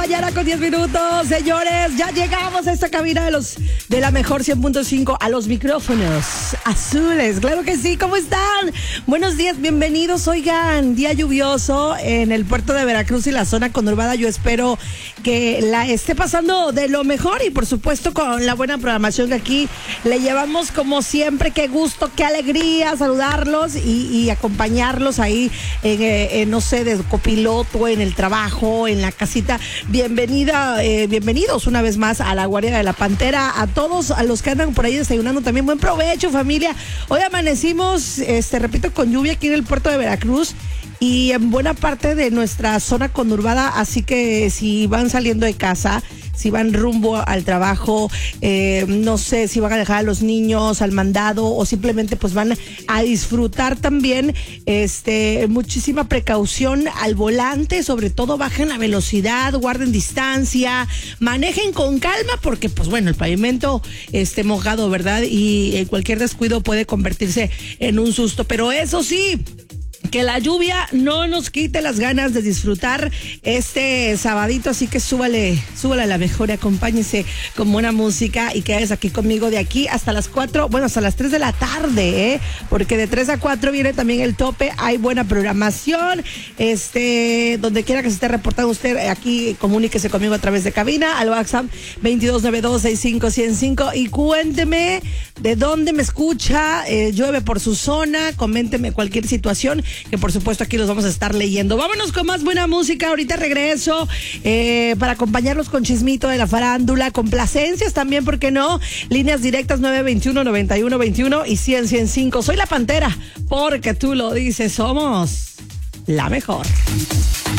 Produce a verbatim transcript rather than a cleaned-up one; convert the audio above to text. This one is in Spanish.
mañana con diez minutos, señores. Ya llegamos a esta cabina de los de la mejor cien punto cinco, a los micrófonos azules. Claro que sí, ¿cómo están? Buenos días, bienvenidos. Oigan, día lluvioso en el puerto de Veracruz y la zona conurbada. Yo espero que la esté pasando de lo mejor y por supuesto con la buena programación que aquí le llevamos como siempre. Qué gusto, qué alegría saludarlos y, y acompañarlos ahí en, en, no sé, de copiloto, en el trabajo, en la casita. Bienvenida, eh, bienvenidos una vez más a la Guardia de la Pantera. A todos, a los que andan por ahí desayunando también, buen provecho, familia. Hoy amanecimos, este, repito, con lluvia aquí en el puerto de Veracruz y en buena parte de nuestra zona conurbada, así que si van saliendo de casa, si van rumbo al trabajo, eh, no sé, si van a dejar a los niños al mandado o simplemente pues van a disfrutar también, este, muchísima precaución al volante, sobre todo bajen la velocidad, guarden distancia, manejen con calma porque pues bueno, el pavimento este mojado, ¿verdad? Y eh, cualquier descuido puede convertirse en un susto, pero eso sí, que la lluvia no nos quite las ganas de disfrutar este sabadito, así que súbale, súbale a la mejor y acompáñese con buena música y quedes aquí conmigo de aquí hasta las cuatro, bueno, hasta las tres de la tarde, ¿eh? Porque de tres a cuatro viene también el tope, hay buena programación, este, donde quiera que se esté reportando usted, aquí comuníquese conmigo a través de cabina, al WhatsApp veintidós noventa y dos sesenta y cinco ciento cinco y cuénteme de dónde me escucha, eh, llueve por su zona, coménteme cualquier situación, que por supuesto aquí los vamos a estar leyendo. Vámonos con más buena música, ahorita regreso eh, para acompañarlos con chismito de la farándula, complacencias también, ¿por qué no? Líneas directas nueve veintiuno, noventa y uno veintiuno y cien, ciento cinco. Soy la Pantera, porque tú lo dices, somos la mejor.